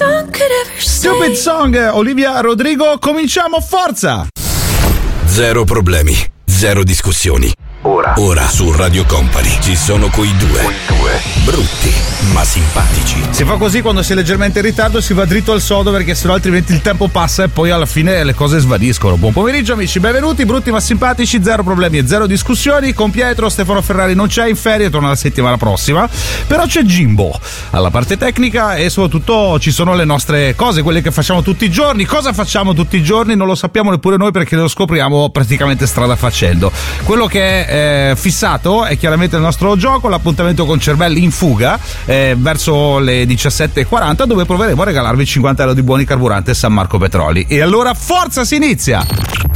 Stupid Song, Olivia Rodrigo, cominciamo, forza! Zero problemi, zero discussioni. Ora su Radio Company ci sono quei due brutti ma simpatici. Si fa così quando si è leggermente in ritardo, si va dritto al sodo perché sennò altrimenti il tempo passa e poi alla fine le cose svaniscono. Buon pomeriggio amici, benvenuti, brutti ma simpatici, zero problemi e zero discussioni. Con Pietro, Stefano Ferrari non c'è, in ferie, torna la settimana prossima, però c'è Jimbo alla parte tecnica e soprattutto ci sono le nostre cose, quelle che facciamo tutti i giorni. Cosa facciamo tutti i giorni? Non lo sappiamo neppure noi perché lo scopriamo praticamente strada facendo. Quello che è fissato è chiaramente il nostro gioco, l'appuntamento con cervelli in fuga verso le 17:40, dove proveremo a regalarvi 50 euro di buoni carburante San Marco Petroli. E allora forza, si inizia!